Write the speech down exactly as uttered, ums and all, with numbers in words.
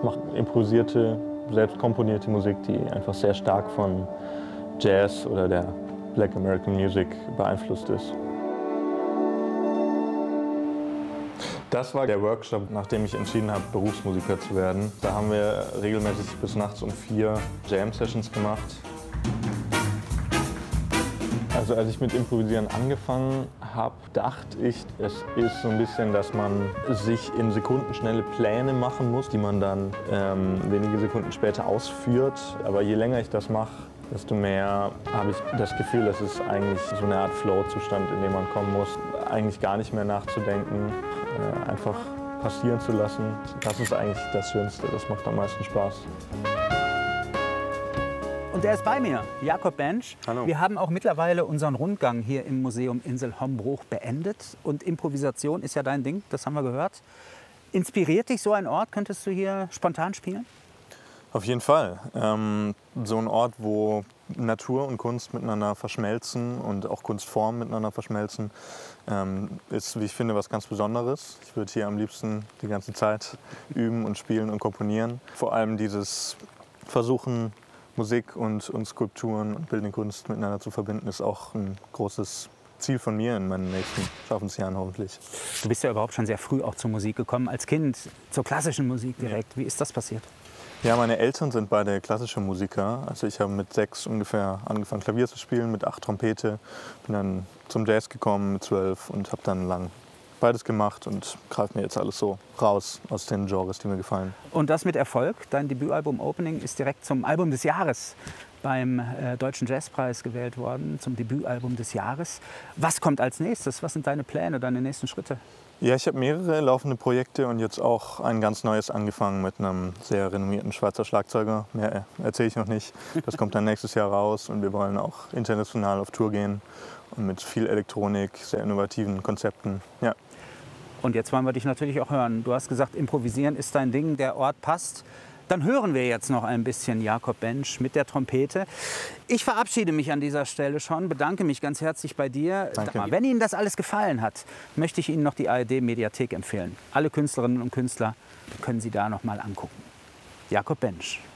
mache improvisierte, selbst komponierte Musik, die einfach sehr stark von Jazz oder der Black American Music beeinflusst ist. Das war der Workshop, nachdem ich entschieden habe, Berufsmusiker zu werden. Da haben wir regelmäßig bis nachts um vier Jam-Sessions gemacht. Also als ich mit Improvisieren angefangen habe, dachte ich, es ist so ein bisschen, dass man sich in sekundenschnelle Pläne machen muss, die man dann ähm, wenige Sekunden später ausführt. Aber je länger ich das mache, desto mehr habe ich das Gefühl, dass es eigentlich so eine Art Flow-Zustand, in den man kommen muss, eigentlich gar nicht mehr nachzudenken, äh, einfach passieren zu lassen. Das ist eigentlich das Schönste, das macht am meisten Spaß. Und er ist bei mir, Jakob Bench. Hallo. Wir haben auch mittlerweile unseren Rundgang hier im Museum Insel Hombruch beendet. Und Improvisation ist ja dein Ding, das haben wir gehört. Inspiriert dich so ein Ort? Könntest du hier spontan spielen? Auf jeden Fall. Ähm, so ein Ort, wo Natur und Kunst miteinander verschmelzen und auch Kunstformen miteinander verschmelzen, ähm, ist, wie ich finde, was ganz Besonderes. Ich würde hier am liebsten die ganze Zeit üben und spielen und komponieren. Vor allem dieses Versuchen, Musik und, und Skulpturen und bildende Kunst miteinander zu verbinden, ist auch ein großes Ziel von mir in meinen nächsten Schaffensjahren hoffentlich. Du bist ja überhaupt schon sehr früh auch zur Musik gekommen, als Kind, zur klassischen Musik direkt. Wie ist das passiert? Ja, meine Eltern sind beide klassische Musiker. Also ich habe mit sechs ungefähr angefangen Klavier zu spielen, mit acht Trompete. Bin dann zum Jazz gekommen mit zwölf und habe dann lang beides gemacht und greife mir jetzt alles so raus aus den Genres, die mir gefallen. Und das mit Erfolg. Dein Debütalbum Opening ist direkt zum Album des Jahres beim äh, Deutschen Jazzpreis gewählt worden, zum Debütalbum des Jahres. Was kommt als nächstes? Was sind deine Pläne, deine nächsten Schritte? Ja, ich habe mehrere laufende Projekte und jetzt auch ein ganz neues angefangen mit einem sehr renommierten Schweizer Schlagzeuger. Mehr erzähle ich noch nicht. Das kommt dann nächstes Jahr raus und wir wollen auch international auf Tour gehen und mit viel Elektronik, sehr innovativen Konzepten. Ja. Und jetzt wollen wir dich natürlich auch hören. Du hast gesagt, improvisieren ist dein Ding, der Ort passt. Dann hören wir jetzt noch ein bisschen Jakob Bench mit der Trompete. Ich verabschiede mich an dieser Stelle schon, bedanke mich ganz herzlich bei dir. Danke. Wenn Ihnen das alles gefallen hat, möchte ich Ihnen noch die A R D-Mediathek empfehlen. Alle Künstlerinnen und Künstler können Sie da noch mal angucken. Jakob Bench.